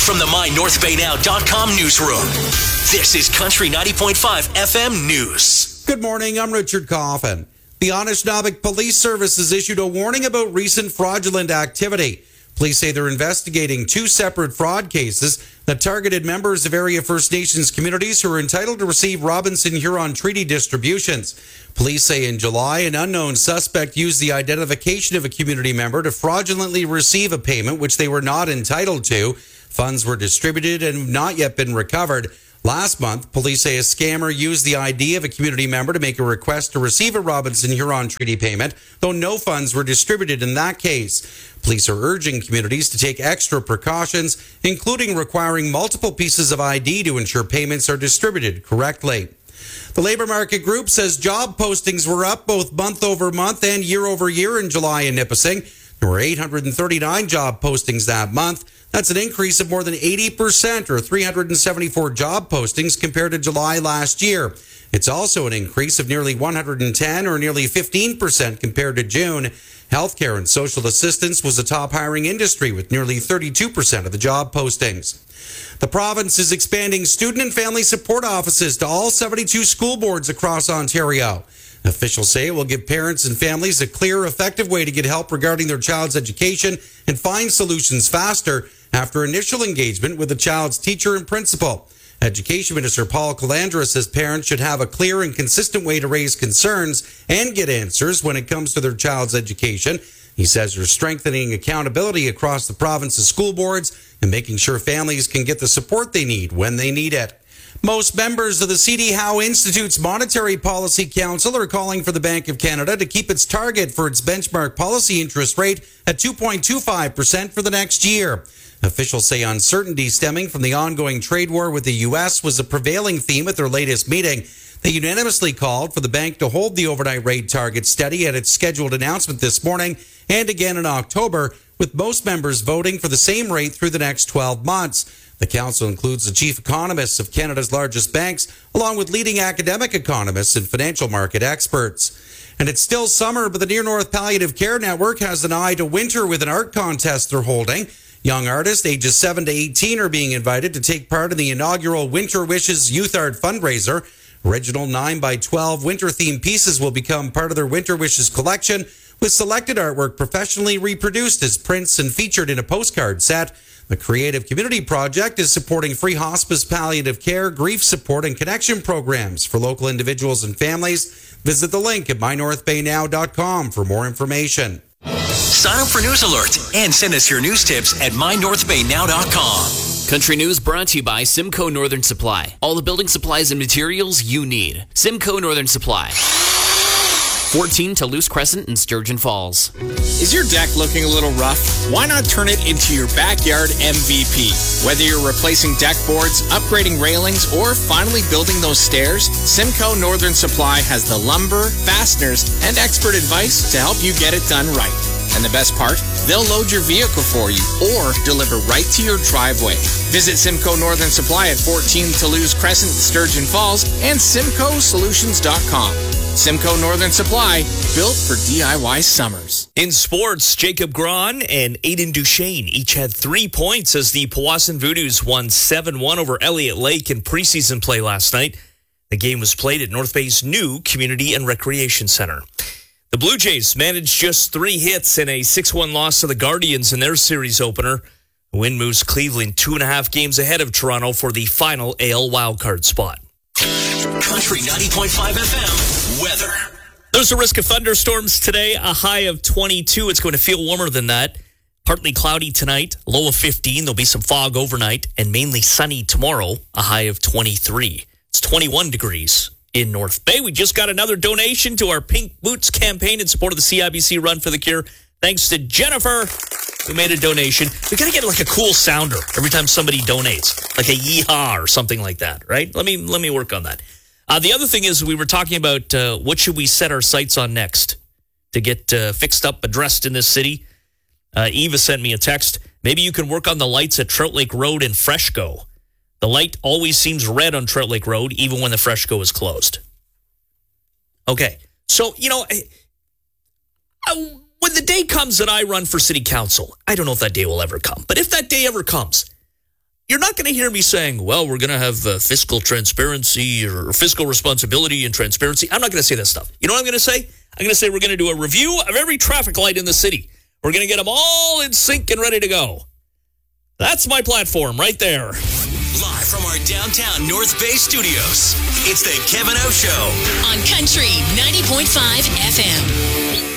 From the MyNorthBayNow.com newsroom, this is Country 90.5 FM News. Good morning, I'm Richard Coffin. The Anishinaabe Police Service has issued a warning about recent fraudulent activity. Police say they're investigating two separate fraud cases that targeted members of area First Nations communities who are entitled to receive Robinson-Huron Treaty distributions. Police say in July, an unknown suspect used the identification of a community member to fraudulently receive a payment which they were not entitled to. Funds were distributed and have not yet been recovered. Last month, police say a scammer used the ID of a community member to make a request to receive a Robinson-Huron Treaty payment, though no funds were distributed in that case. Police are urging communities to take extra precautions, including requiring multiple pieces of ID to ensure payments are distributed correctly. The Labour Market Group says job postings were up both month over month and year over year in July in Nipissing. There were 839 job postings that month. That's an increase of more than 80%, or 374 job postings compared to July last year. It's also an increase of nearly 110, or nearly 15% compared to June. Healthcare and social assistance was a top hiring industry with nearly 32% of the job postings. The province is expanding student and family support offices to all 72 school boards across Ontario. Officials say it will give parents and families a clear, effective way to get help regarding their child's education and find solutions faster after initial engagement with the child's teacher and principal. Education Minister Paul Calandra says parents should have a clear and consistent way to raise concerns and get answers when it comes to their child's education. He says they're strengthening accountability across the province's school boards and making sure families can get the support they need when they need it. Most members of the C.D. Howe Institute's Monetary Policy Council are calling for the Bank of Canada to keep its target for its benchmark policy interest rate at 2.25% for the next year. Officials say uncertainty stemming from the ongoing trade war with the U.S. was a prevailing theme at their latest meeting. They unanimously called for the bank to hold the overnight rate target steady at its scheduled announcement this morning and again in October, with most members voting for the same rate through the next 12 months. The council includes the chief economists of Canada's largest banks, along with leading academic economists and financial market experts. And it's still summer, but the Near North Palliative Care Network has an eye to winter with an art contest they're holding. Young artists ages 7 to 18 are being invited to take part in the inaugural Winter Wishes Youth Art fundraiser. Original 9x12 winter-themed pieces will become part of their Winter Wishes collection, with selected artwork professionally reproduced as prints and featured in a postcard set. The Creative Community Project is supporting free hospice, palliative care, grief support, and connection programs for local individuals and families. Visit the link at mynorthbaynow.com for more information. Sign up for News Alert and send us your news tips at mynorthbaynow.com. Country News brought to you by Simcoe Northern Supply. All the building supplies and materials you need. Simcoe Northern Supply. 14 Toulouse Crescent in Sturgeon Falls. Is your deck looking a little rough? Why not turn it into your backyard MVP? Whether you're replacing deck boards, upgrading railings, or finally building those stairs, Simcoe Northern Supply has the lumber, fasteners, and expert advice to help you get it done right. And the best part? They'll load your vehicle for you or deliver right to your driveway. Visit Simcoe Northern Supply at 14 Toulouse Crescent, Sturgeon Falls, and SimcoeSolutions.com. Simcoe Northern Supply, built for DIY summers. In sports, Jacob Grahn and Aiden Duchesne each had 3 points as the Powassan Voodoos won 7-1 over Elliott Lake in preseason play last night. The game was played at North Bay's new Community and Recreation Center. The Blue Jays managed just 3 hits in a 6-1 loss to the Guardians in their series opener. The win moves Cleveland 2.5 games ahead of Toronto for the final AL wildcard spot. Country 90.5 FM weather. There's a risk of thunderstorms today, a high of 22. It's going to feel warmer than that. Partly cloudy tonight, low of 15. There'll be some fog overnight and mainly sunny tomorrow, a high of 23. It's 21 degrees in North Bay. We just got another donation to our Pink Boots campaign in support of the CIBC Run for the Cure. Thanks to Jennifer, who made a donation. We got to get like a cool sounder every time somebody donates, like a yeehaw or something like that, right? Let me work on that. The other thing is we were talking about what should we set our sights on next to get fixed up, addressed in this city. Eva sent me a text. Maybe you can work on the lights at Trout Lake Road in Fresco. The light always seems red on Trout Lake Road, even when the Fresco is closed. Okay, so, when the day comes that I run for city council, I don't know if that day will ever come, but if that day ever comes, You're not going to hear me saying, well, we're going to have fiscal transparency or fiscal responsibility and transparency. I'm not going to say that stuff. You know what I'm going to say? I'm going to say we're going to do a review of every traffic light in the city. We're going to get them all in sync and ready to go. That's my platform right there. Live from our downtown North Bay studios, it's the Kevin O Show on Country 90.5 FM.